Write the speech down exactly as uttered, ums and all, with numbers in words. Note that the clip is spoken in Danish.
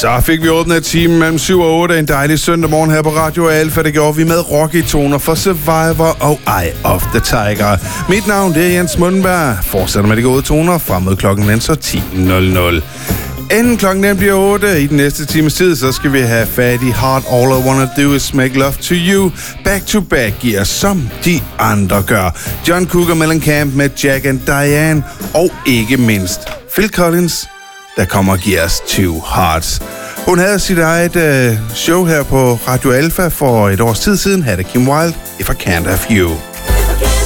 Så fik vi åbnet timen mellem syv og otte en dejlig søndag morgen her på Radio Alfa. Det gjorde vi med rocky toner for Survivor og Eye of the Tiger. Mit navn det er Jens Mundenberg. Fortsætter med de gode toner frem mod klokken den så ti nul nul. Inden klokken den bliver otte i den næste times tid, så skal vi have fat i Heart. All I Wanna Do Is Make Love To You. Back to back gear, som de andre gør. John Cougar Mellencamp med Jack and Diane. Og ikke mindst Phil Collins, der kommer og giver os Two Hearts. Hun havde sit eget øh, show her på Radio Alfa for et års tid siden. Havde det Kim Wilde, If I Can't Have You.